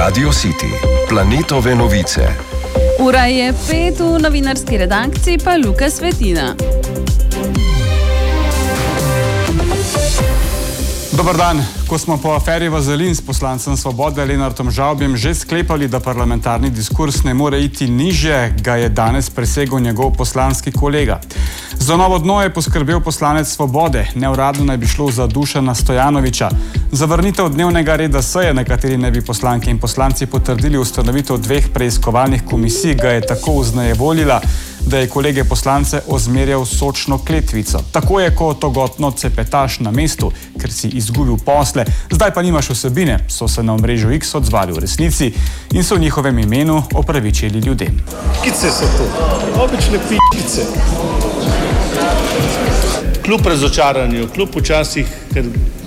Radio City, Planetove novice. Ura je 5, v novinarski redakciji pa Luka Svetina. Dobar dan. Ko smo po aferi Vazelin s poslancem Svobode Lenartom Žavbjem že sklepali, da parlamentarni diskurs ne more iti nižje, ga je danes presegel njegov poslanski kolega. Za novo dno je poskrbel poslanec Svobode, neuradno naj bi šlo za Dušana Stojanovića. Zavrnitev dnevnega reda seje, na kateri naj bi poslanke in poslanci potrdili ustanovitev 2 preiskovalnih komisij, ga je tako vznejevoljila, da je kolege poslance ozmerjal sočno kletvico. Tako je, ko togotno cepetaš na mestu, ker si izgubil posle, zdaj pa nimaš vsebine, so se na omrežju X odzvali v resnici in so v njihovem imenu opravičili ljudem. Pikice so to, obične pikice. Kljub razočaranju, kljub včasih, ker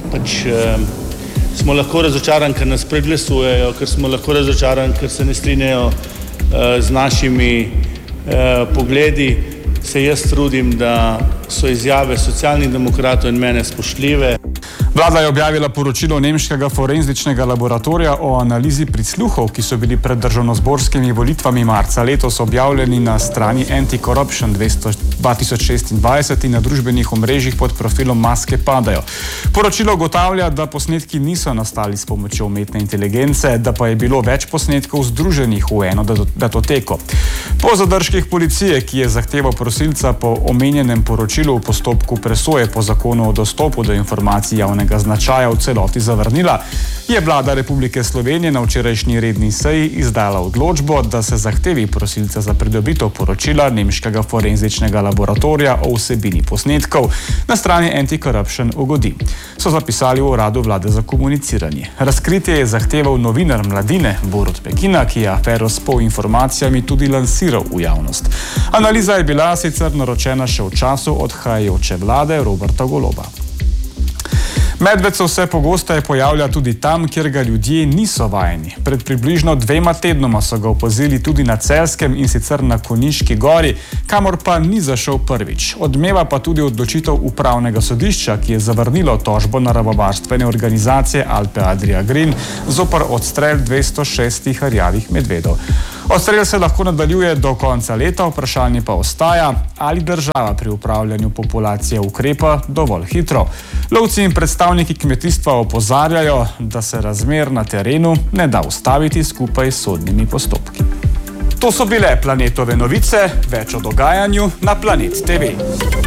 smo lahko razočarani, ker nas preglasujejo, ker smo lahko razočarani, ker se ne strinjajo z našimi pogledi, se jaz trudim, da so izjave Socialnih demokratov in mene spoštljive. Vlada je objavila poročilo nemškega forenzičnega laboratorija o analizi prisluhov, ki so bili pred državnozborskimi volitvami marca letos objavljeni na strani Anti-Corruption 2026 in na družbenih omrežjih pod profilom Maske padajo. Poročilo ugotavlja, da posnetki niso nastali s pomočjo umetne inteligence, da pa je bilo več posnetkov združenih v eno datoteko. Po zadržkih policije, ki je zahteval prosilca po omenjenem poročilu v postopku presoje po zakonu o dostopu do informacij javnega značaja v celoti zavrnila, je Vlada Republike Slovenije na včerajšnji redni seji izdala odločbo, da se zahtevi prosilca za pridobitev poročila nemškega forenzičnega laboratorija o vsebini posnetkov na strani Anti-Corruption ugodi, so zapisali v Uradu Vlade za komuniciranje. Razkritje je zahteval novinar Mladine Borut Pekina, ki je afero s polinformacijami tudi lansiral v javnost. Analiza je bila sicer naročena še v času odhajajoče vlade Roberta Goloba. Medved se vse pogosteje pojavlja tudi tam, kjer ga ljudje niso vajeni. Pred približno 2 tednoma so ga opazili tudi na Celjskem in sicer na Konjiški gori, kamor pa ni zašel prvič. Odmeva pa tudi odločitev upravnega sodišča, ki je zavrnilo tožbo naravovarstvene organizacije Alpe Adria Green zoper odstrel 206 rjavih medvedov. Odstrel se lahko nadaljuje do konca leta, vprašanje pa ostaja, ali država pri upravljanju populacije ukrepa dovolj hitro. Lovci in predstavniki kmetijstva opozarjajo, da se razmer na terenu ne da ustaviti skupaj s sodnimi postopki. To so bile Planetove novice, več o dogajanju na Planet TV.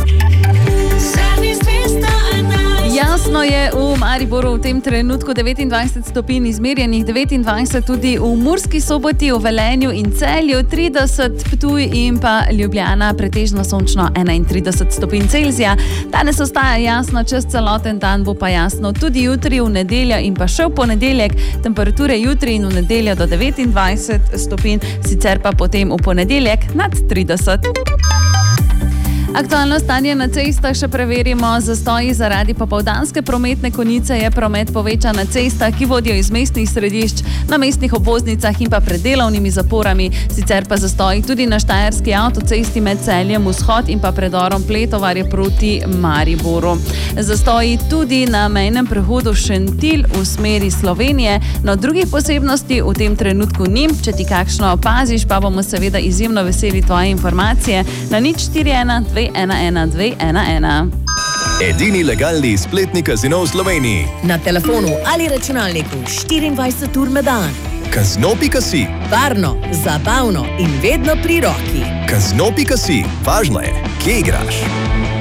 Jasno je v Mariboru v tem trenutku 29 stopinj izmerjenih, 29 tudi v Murski Soboti, v Velenju in Celju, 30 Ptuj in pa Ljubljana, pretežno sončno 31 stopinj Celzija. Danes ostaja jasno čez celoten dan, bo pa jasno tudi jutri, v nedeljo in pa še v ponedeljek. Temperature jutri in v nedeljo do 29 stopinj, sicer pa potem v ponedeljek nad 30. Aktualno stanje na cestah še preverimo. Zastoji zaradi popoldanske prometne konice je promet povečan na cestah, ki vodijo iz mestnih središč, na mestnih obvoznicah in pa pred delovnimi zaporami. Sicer pa zastoji tudi na štajerski avtocesti med Celjem vzhod in pa predorom Pletovarje proti Mariboru. Zastoji tudi na mejnem prehodu Šentilj v smeri Slovenije. No, drugih posebnosti v tem trenutku ni. Če ti kakšno opaziš, pa bomo seveda izjemno veseli tvoje informacije na 041 211 211. Edini legalni spletni kazino v Sloveniji. Na telefonu ali računalniku 24 ur na dan. Kazino.si. Varno, zabavno in vedno pri roki. Kazino.si. Važno je, kje igraš.